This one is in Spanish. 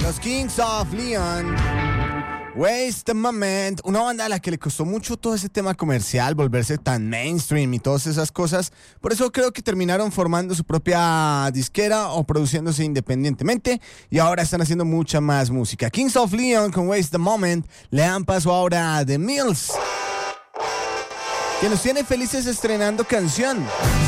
los Kings of Leon. Waste the Moment, una banda a la que le costó mucho todo ese tema comercial, volverse tan mainstream y todas esas cosas. Por eso creo que terminaron formando su propia disquera o produciéndose independientemente y ahora están haciendo mucha más música. Kings of Leon con Waste the Moment. Le dan paso ahora a The Mills, que nos tiene felices estrenando canción.